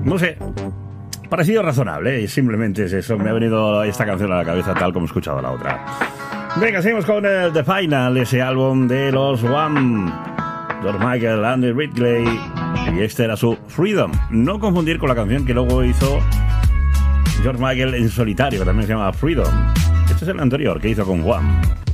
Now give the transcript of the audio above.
No sé, parecido razonable, simplemente es eso. Me ha venido esta canción a la cabeza tal como he escuchado la otra. Venga, seguimos con el The Final, ese álbum de los Wham, George Michael, Andy Ridgely, y este era su Freedom. No confundir con la canción que luego hizo George Michael en solitario, que también se llama Freedom. Este es el anterior que hizo con Wham.